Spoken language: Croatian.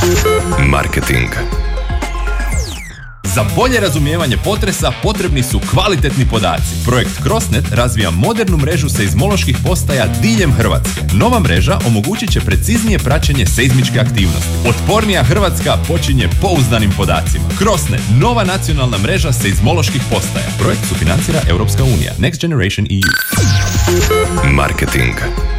Marketing. Za bolje razumijevanje potresa potrebni su kvalitetni podaci. Projekt Crossnet razvija modernu mrežu seizmoloških postaja diljem Hrvatske. Nova mreža omogućit će preciznije praćenje seizmičke aktivnosti. Otpornija Hrvatska počinje pouzdanim podacima. Crossnet, nova nacionalna mreža seizmoloških postaja. Projekt sufinancira Europska unija. Next Generation EU. Marketing.